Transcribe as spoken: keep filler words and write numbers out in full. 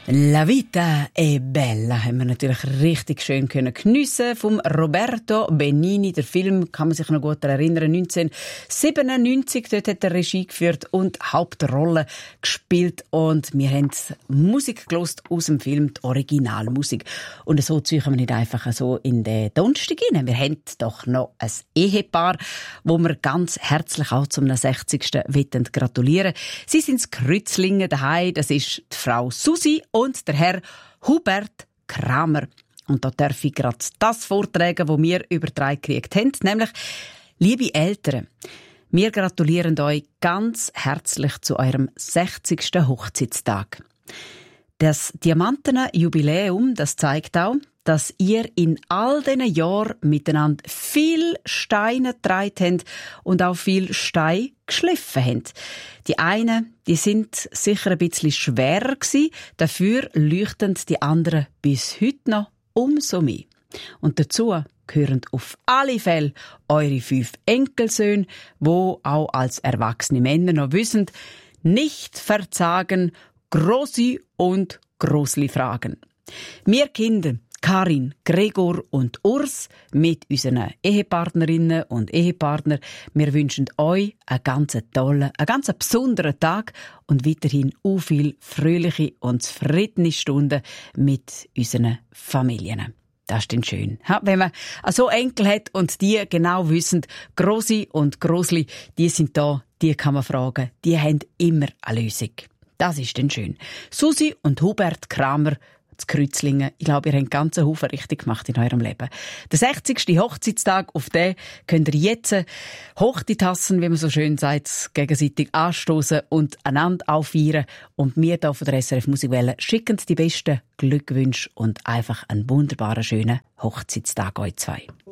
La vita è bella haben wir natürlich richtig schön können geniessen vom Roberto Benigni. Der Film kann man sich noch gut erinnern. neunzehnhundertsiebenundneunzig, dort hat er Regie geführt und Hauptrolle gespielt. Und wir haben Musik gehört aus dem Film, die Originalmusik. Und so ziehen wir nicht einfach so in den Donnerstag rein. Wir haben doch noch ein Ehepaar, wo wir ganz herzlich auch zum sechzigsten gratulieren. Sie sind in Kreuzlingen daheim. Das ist die Frau Susi und der Herr Hubert Kramer. Und da darf ich gerade das vortragen, was wir übertragen gekriegt haben, nämlich: Liebe Eltern, wir gratulieren euch ganz herzlich zu eurem sechzigsten Hochzeitstag. Das diamantene Jubiläum, das zeigt auch, dass ihr in all diesen Jahren miteinander viel Steine getragen habt und auch viel Steine geschliffen habt. Die einen, die sind sicher ein bisschen schwerer gewesen, dafür leuchten die anderen bis heute noch umso mehr. Und dazu gehören auf alle Fälle eure fünf Enkelsöhne, die auch als erwachsene Männer noch wissen, nicht verzagen, grosse und grossli Fragen. Wir Kinder, Karin, Gregor und Urs mit unseren Ehepartnerinnen und Ehepartnern, wir wünschen euch einen ganz tollen, einen ganz besonderen Tag und weiterhin auch viel fröhliche und zufriedene Stunden mit unseren Familien. Das ist dann schön, wenn man so Enkel hat und die genau wissen, Grossi und Grossli, die sind da, die kann man fragen, die haben immer eine Lösung. Das ist dann schön. Susi und Hubert Kramer zu Kreuzlingen. Ich glaube, ihr habt einen ganzen Haufen richtig gemacht in eurem Leben. Der sechzigste Hochzeitstag, auf den könnt ihr jetzt hoch die Tassen, wie man so schön sagt, gegenseitig anstoßen und einander auffeiern. Und wir hier von der S R F Musikwelle schicken die besten Glückwünsche und einfach einen wunderbaren, schönen Hochzeitstag euch zwei.